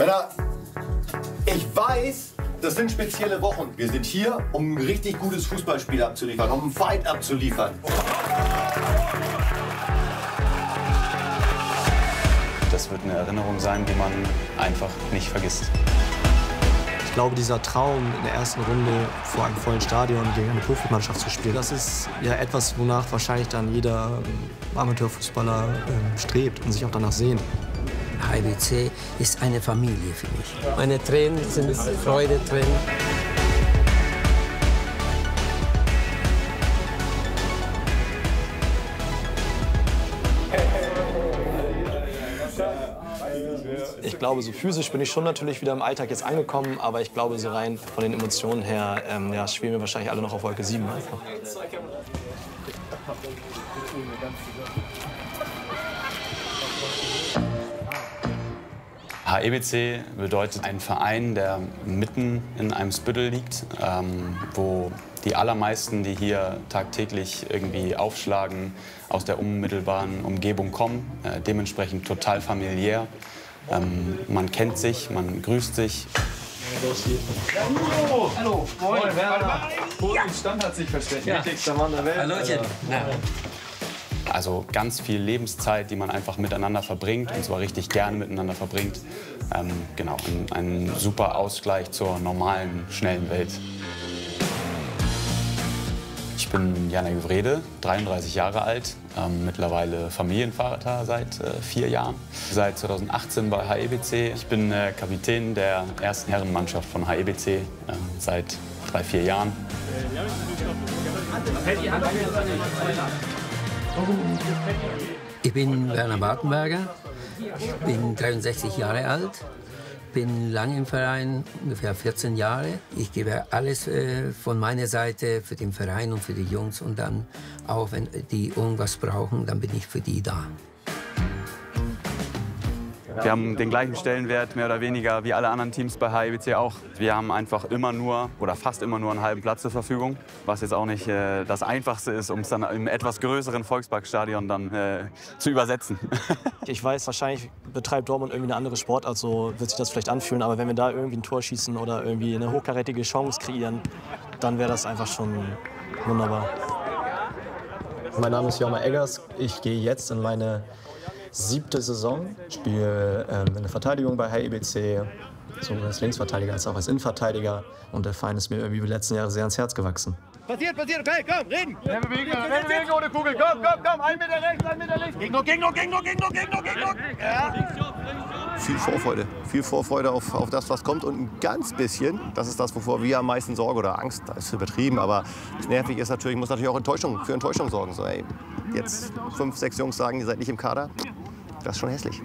Männer, ich weiß, das sind spezielle Wochen. Wir sind hier, um ein richtig gutes Fußballspiel abzuliefern, um einen Fight abzuliefern. Das wird eine Erinnerung sein, die man einfach nicht vergisst. Ich glaube, dieser Traum, in der ersten Runde vor einem vollen Stadion gegen eine Profimannschaft zu spielen, das ist ja etwas, wonach wahrscheinlich dann jeder Amateurfußballer strebt und sich auch danach sehnt. HIBC ist eine Familie für mich. Meine Tränen sind Freudetränen. Ich glaube, so physisch bin ich schon natürlich wieder im Alltag jetzt angekommen, aber ich glaube, so rein von den Emotionen her ja, schweben wir wahrscheinlich alle noch auf Wolke 7 einfach. HEBC bedeutet ein Verein, der mitten in einem Spüttel liegt, wo die allermeisten, die hier tagtäglich irgendwie aufschlagen, aus der unmittelbaren Umgebung kommen, dementsprechend total familiär. Man kennt sich, man grüßt sich. Hallo! Hallo! Moin! Stand hat sich versteckt. Ja. Wichtigster Mann der Welt. Hallöchen! Also ganz viel Lebenszeit, die man einfach miteinander verbringt, und zwar richtig gerne miteinander verbringt. Genau, ein super Ausgleich zur normalen, schnellen Welt. Ich bin Janek Wrede, 33 Jahre alt, mittlerweile Familienvater seit 4 Jahren. Seit 2018 bei HEBC. Ich bin Kapitän der ersten Herrenmannschaft von HEBC seit 3-4 Jahren. Ich bin Werner Wartenberger, bin 63 Jahre alt, bin lange im Verein, ungefähr 14 Jahre. Ich gebe alles von meiner Seite für den Verein und für die Jungs. Und dann auch, wenn die irgendwas brauchen, dann bin ich für die da. Wir haben den gleichen Stellenwert, mehr oder weniger, wie alle anderen Teams bei HEBC auch. Wir haben einfach immer nur, oder fast immer nur einen halben Platz zur Verfügung, was jetzt auch nicht das Einfachste ist, um es dann im etwas größeren Volksparkstadion dann zu übersetzen. Ich weiß, wahrscheinlich betreibt Dortmund irgendwie eine andere Sportart, so wird sich das vielleicht anfühlen. Aber wenn wir da irgendwie ein Tor schießen oder irgendwie eine hochkarätige Chance kreieren, dann wäre das einfach schon wunderbar. Mein Name ist Jorma Eggers. Ich gehe jetzt in meine 7. Saison, spiele in der Verteidigung bei HEBC, sowohl als Linksverteidiger als auch als Innenverteidiger. Und der Verein ist mir irgendwie die letzten Jahre sehr ans Herz gewachsen. Passiert, okay, komm, reden! Wir bewegen ohne Kugel, komm, 1 Meter rechts, 1 Meter links! Gegner! Ja. Viel Vorfreude auf das, was kommt und ein ganz bisschen, das ist das, wovor wir am meisten Sorge oder Angst, das ist übertrieben, aber nervig ist natürlich, muss natürlich auch für Enttäuschung sorgen. So, ey, jetzt 5, 6 Jungs sagen, ihr seid nicht im Kader, das ist schon hässlich.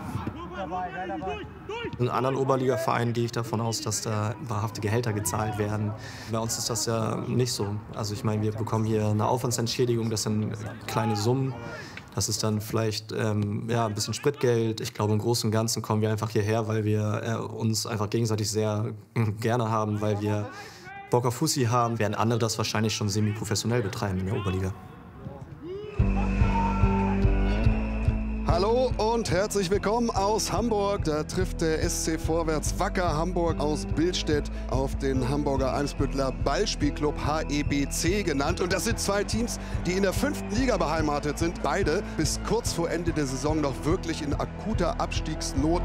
In anderen Oberliga-Vereinen gehe ich davon aus, dass da wahrhafte Gehälter gezahlt werden. Bei uns ist das ja nicht so. Also ich meine, wir bekommen hier eine Aufwandsentschädigung, das sind kleine Summen. Das ist dann vielleicht ja, ein bisschen Spritgeld. Ich glaube, im Großen und Ganzen kommen wir einfach hierher, weil wir uns einfach gegenseitig sehr gerne haben, weil wir Bock auf Fussi haben, während andere das wahrscheinlich schon semi-professionell betreiben in der Oberliga. Hallo und herzlich willkommen aus Hamburg. Da trifft der SC Vorwärts Wacker Hamburg aus Billstedt auf den Hamburger Eimsbütteler Ballspielclub HEBC genannt. Und das sind 2 Teams, die in der 5. Liga beheimatet sind. Beide bis kurz vor Ende der Saison noch wirklich in akuter Abstiegsnot.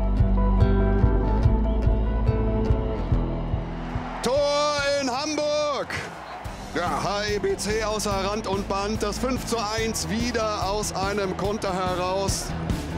Tor in Hamburg! Ja, HEBC außer Rand und Band, das 5:1 wieder aus einem Konter heraus.